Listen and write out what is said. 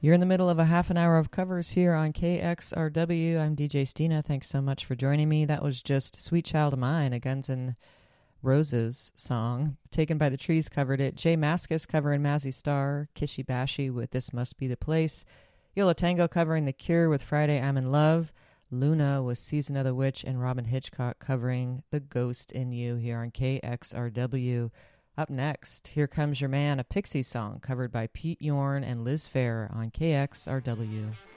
You're in the middle of a half an hour of covers here on KXRW. I'm DJ Stina. Thanks so much for joining me. That was just Sweet Child of Mine, a Guns N' Roses song. Taken by the Trees covered it. Jay Mascis covering Mazzy Star. Kishi Bashi with This Must Be the Place. Yola Tango covering The Cure with Friday I'm in Love. Luna with Season of the Witch. And Robin Hitchcock covering The Ghost in You here on KXRW. Up next, Here Comes Your Man, a Pixies song covered by Pete Yorn and Liz Phair on KXRW.